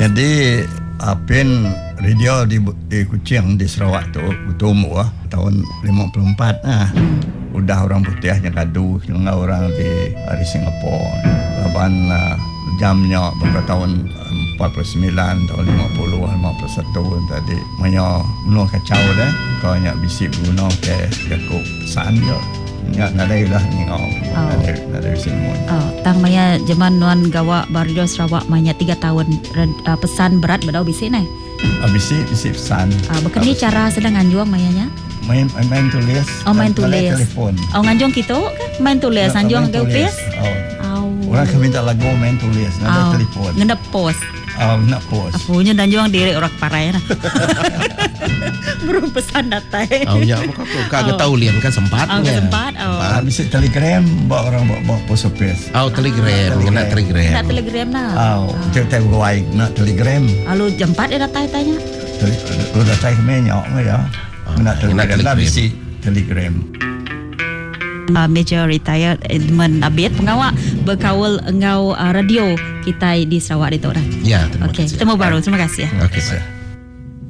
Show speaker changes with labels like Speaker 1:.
Speaker 1: Jadi Apin radio di Kuching di Sarawak tu bertumbuh tahun 54 udah orang putih yang gaduh dengan orang di Singapura. Laban jamnya pada tahun 49 tahun 50 51 tadi banyak menua kacau dah kau nak bisik guna ke Yakub pesan je nak nadai lah ni kau nadai semua
Speaker 2: tang maya zaman nuan gawa barrio Sarawak maya 3 tahun pesan berat badau bisik nai
Speaker 1: bisik pesan
Speaker 2: bekeni cara sedang anjuang mayanya
Speaker 1: main tulis
Speaker 2: main tulis
Speaker 1: telefon
Speaker 2: nganjong kita kan main tulis anjuang gaupis
Speaker 1: orang kami minta lagu main tulis ada telefon
Speaker 2: ngenda post
Speaker 1: nak post
Speaker 2: punya dan juang diri orang parai lah burung pesan datai
Speaker 3: ya kagak tahu lian kan sempat
Speaker 1: bisa telegram bawa orang bawa post office
Speaker 3: telegram nak
Speaker 2: telegram nah
Speaker 1: kita buat nak telegram
Speaker 2: lalu jam 4 dia datai tanya
Speaker 1: lu datai kemana ya nak telegram lah bisa telegram
Speaker 2: Major retired Edmund Abid pengawal berkawal engau radio kita di Sarawak itu orang.
Speaker 3: Ya, terima kasih.
Speaker 2: Temu baru. Terima kasih ya.
Speaker 3: Okey.